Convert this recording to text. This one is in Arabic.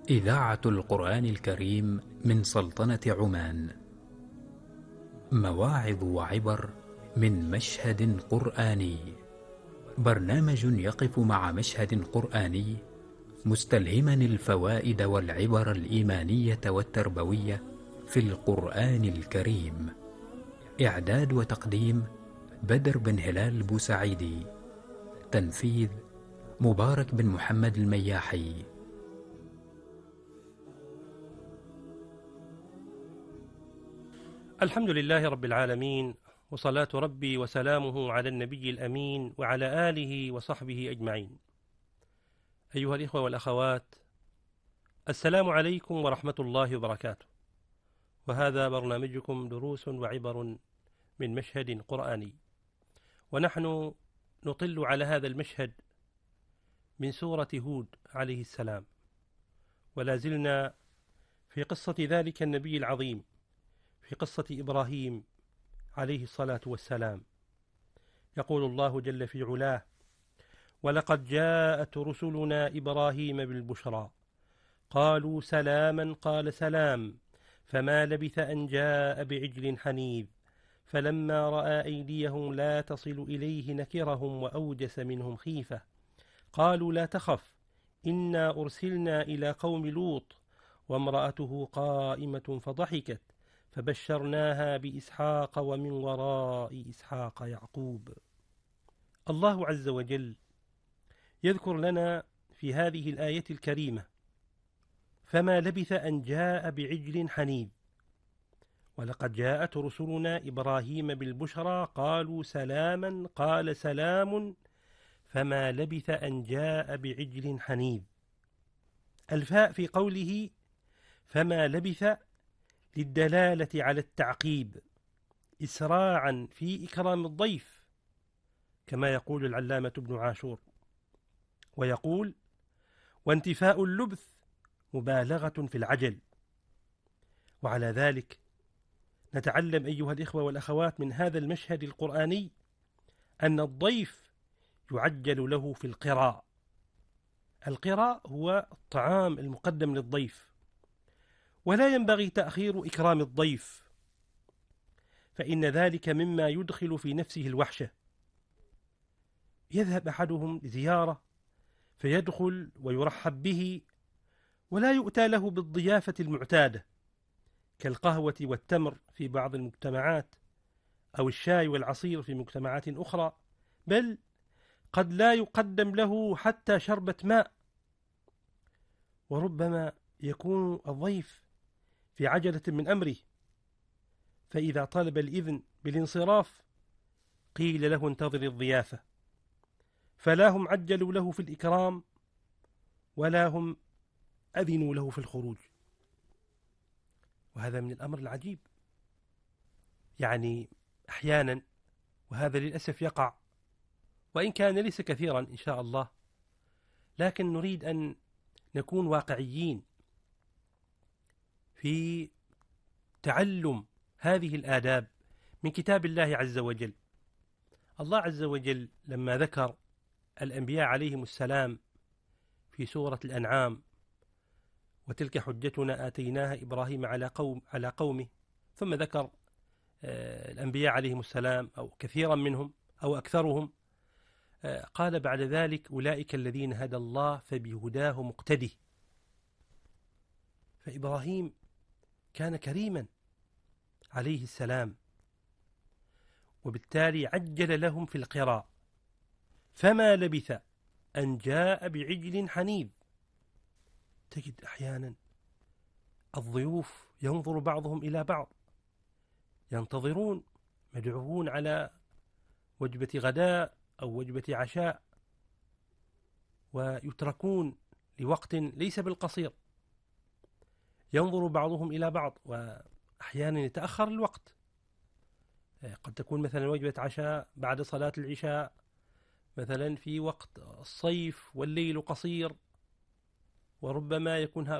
إذاعة القرآن الكريم من سلطنة عمان. مواعظ وعبر من مشهد قرآني. برنامج يقف مع مشهد قرآني مستلهما الفوائد والعبر الإيمانية والتربوية في القرآن الكريم. إعداد وتقديم بدر بن هلال البوسعيدي. تنفيذ مبارك بن محمد المياحي. الحمد لله رب العالمين، وصلاة ربي وسلامه على النبي الأمين وعلى آله وصحبه أجمعين. أيها الإخوة والأخوات، السلام عليكم ورحمة الله وبركاته. وهذا برنامجكم دروس وعبر من مشهد قرآني، ونحن نطل على هذا المشهد من سورة هود عليه السلام، ولا زلنا في قصة ذلك النبي العظيم، في قصة إبراهيم عليه الصلاة والسلام. يقول الله جل في علاه: ولقد جاءت رسلنا إبراهيم بالبشرى قالوا سلاما قال سلام فما لبث أن جاء بعجل حنيذ فلما رأى أيديهم لا تصل إليه نكرهم وأوجس منهم خيفة قالوا لا تخف إنا أرسلنا إلى قوم لوط وامرأته قائمة فضحكت فبشرناها بإسحاق ومن وراء إسحاق يعقوب. الله عز وجل يذكر لنا في هذه الآية الكريمة فما لبث أن جاء بعجل حنيذ. ولقد جاءت رسلنا إبراهيم بالبشرى قالوا سلاما قال سلام فما لبث أن جاء بعجل حنيذ. الفاء في قوله فما لبث للدلالة على التعقيب إسراعا في إكرام الضيف، كما يقول العلامة ابن عاشور، ويقول: وانتفاء اللبث مبالغة في العجل. وعلى ذلك نتعلم أيها الإخوة والأخوات من هذا المشهد القرآني أن الضيف يعجل له في القراء. القراء هو الطعام المقدم للضيف، ولا ينبغي تأخير إكرام الضيف، فإن ذلك مما يدخل في نفسه الوحشة. يذهب أحدهم لزيارة فيدخل ويرحب به ولا يؤتى له بالضيافة المعتادة كالقهوة والتمر في بعض المجتمعات، أو الشاي والعصير في مجتمعات أخرى، بل قد لا يقدم له حتى شربة ماء. وربما يكون الضيف في عجلة من أمره، فإذا طلب الإذن بالانصراف قيل له انتظر الضيافة، فلا هم عجلوا له في الإكرام ولا هم أذنوا له في الخروج. وهذا من الأمر العجيب. يعني أحيانا، وهذا للأسف يقع، وإن كان ليس كثيرا إن شاء الله، لكن نريد أن نكون واقعيين في تعلم هذه الآداب من كتاب الله عز وجل. الله عز وجل لما ذكر الأنبياء عليهم السلام في سورة الأنعام: وتلك حجتنا آتيناها إبراهيم على قومه، ثم ذكر الأنبياء عليهم السلام أو كثيرا منهم أو أكثرهم، قال بعد ذلك: أولئك الذين هدى الله فبهداه مقتده. فإبراهيم كان كريما عليه السلام، وبالتالي عجل لهم في القراء. فما لبث أن جاء بعجل حنيذ. تجد أحيانا الضيوف ينظر بعضهم إلى بعض، ينتظرون، مدعوون على وجبة غداء أو وجبة عشاء، ويتركون لوقت ليس بالقصير. ينظر بعضهم إلى بعض، وأحيانا يتأخر الوقت. قد تكون مثلا وجبة عشاء بعد صلاة العشاء، مثلا في وقت الصيف والليل قصير، وربما يكون